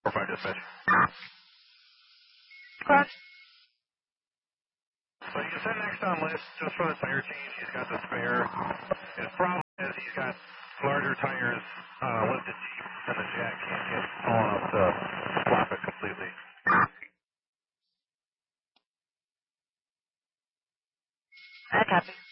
4-5 dispatch. Cross. So you can send next on list just for the tire change. He's got the spare. His problem is he's got larger tires on a lifted Jeep, and the jack can't get tall enough to flop it completely. I copy.